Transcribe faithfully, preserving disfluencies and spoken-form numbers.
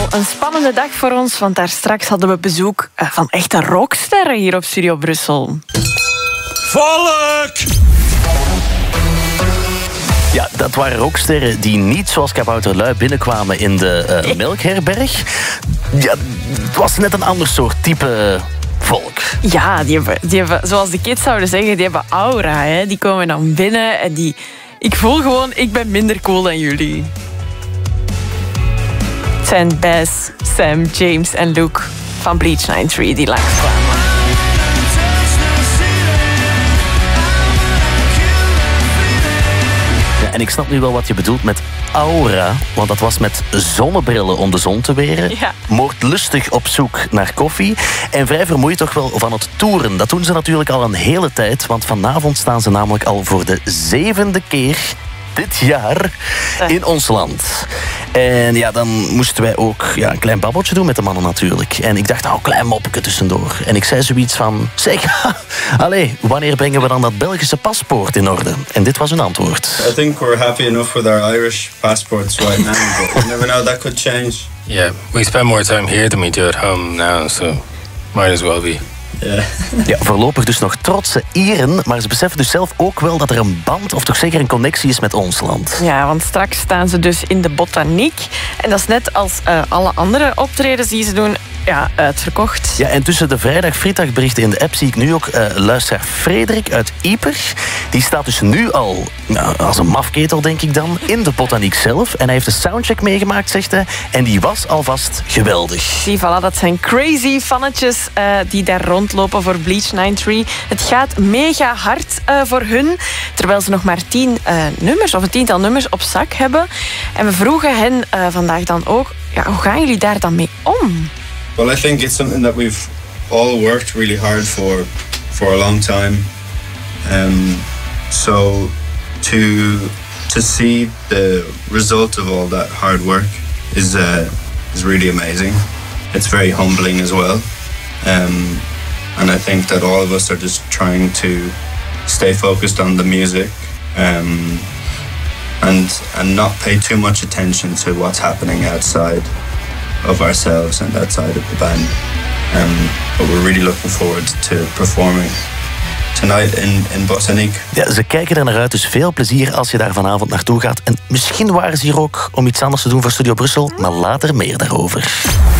Een spannende dag voor ons, want daar straks hadden we bezoek van echte rocksterren hier op Studio Brussel. Volk! Ja, dat waren rocksterren die niet zoals kabouterlui binnenkwamen in de uh, Melkherberg. Ja, het was net een ander soort type volk. Ja, die hebben, die hebben, zoals de kids zouden zeggen, die hebben aura. Hè. Die komen dan binnen en die... Ik voel gewoon, ik ben minder cool dan jullie. Het zijn Baz, Sam, James en Luke van Bleach negenennegentig die langskwamen. En ik snap nu wel wat je bedoelt met aura, want dat was met zonnebrillen om de zon te weren. Ja. Moordlustig op zoek naar koffie en vrij vermoeid toch wel van het toeren. Dat doen ze natuurlijk al een hele tijd, want vanavond staan ze namelijk al voor de zevende keer dit jaar in ons land. En ja, dan moesten wij ook ja, een klein babbeltje doen met de mannen natuurlijk. En ik dacht, nou, klein moppetje tussendoor. En ik zei zoiets van, zeg, allee, wanneer brengen we dan dat Belgische paspoort in orde? En dit was hun antwoord. I think we're happy enough with our Irish passports right now, but you never know, that could change. Yeah, we spend more time here than we do at home now, so might as well be. Yeah. Ja, voorlopig dus nog trotse Ieren, maar ze beseffen dus zelf ook wel dat er een band, of toch zeker een connectie is met ons land. Ja, want straks staan ze dus in de botaniek. En dat is net als uh, alle andere optredens die ze doen, ja, uitverkocht. Ja, en tussen de vrijdag-friedagberichten in de app zie ik nu ook uh, luisteraar Frederik uit Ieper. Die staat dus nu al, nou, als een mafketel denk ik dan, in de botaniek zelf. En hij heeft een soundcheck meegemaakt, zegt hij. En die was alvast geweldig. Zie, voilà, dat zijn crazy fannetjes uh, die daar rondlopen voor Bleach negenennegentig. Het gaat mega hard uh, voor hun, terwijl ze nog maar tien uh, nummers, of een tiental nummers op zak hebben. En we vroegen hen uh, vandaag dan ook, ja, hoe gaan jullie daar dan mee om? Well, I think it's something that we've all worked really hard for for a long time. Um, so to to see the result of all that hard work is uh, is really amazing. It's very humbling as well. Um, and I think that all of us are just trying to stay focused on the music um, and and not pay too much attention to what's happening outside of ourselves and outside of the band. Um, but we're really looking forward to performing tonight in, in Botanique. Ja, ze kijken er naar uit, dus veel plezier als je daar vanavond naartoe gaat. En misschien waren ze hier ook om iets anders te doen voor Studio Brussel, maar later meer daarover.